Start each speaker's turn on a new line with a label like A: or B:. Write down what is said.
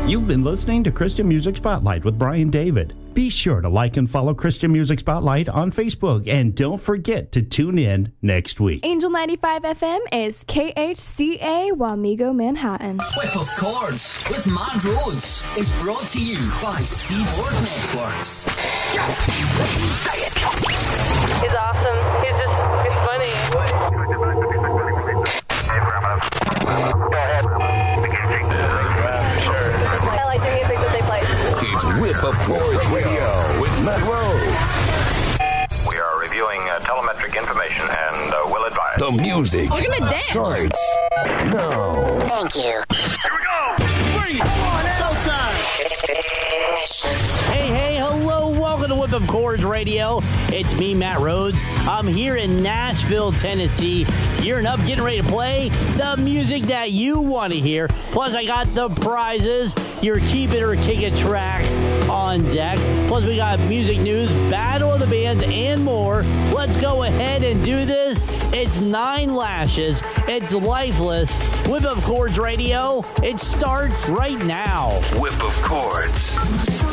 A: You've been listening to Christian Music Spotlight with Brian David. Be sure to like and follow Christian Music Spotlight on Facebook, and don't forget to tune in next week.
B: Angel 95 FM is KHCA Wamego, Manhattan.
C: Whip of Chords with Matt Rhodes is brought to you by Seaboard Networks.
D: He's awesome. He's funny. I like the music that they play.
E: It's Whip of Chords Radio with Matt Rhodes.
F: We are reviewing telemetric information and will advise.
E: The music
B: We're gonna dance.
E: starts now.
G: Thank you.
F: Here we go!
H: Hey, hello, welcome to Whip of Chords Radio. It's me, Matt Rhodes. I'm here in Nashville, Tennessee, gearing up, getting ready to play the music that you want to hear. Plus, I got the prizes, your Keep It or Kick It track on deck. Plus, we got music news, battle of the bands, and more. Let's go ahead and do this. It's 9 Lashes. It's Lifeless. Whip of Chords Radio. It starts right now.
E: Whip of Chords.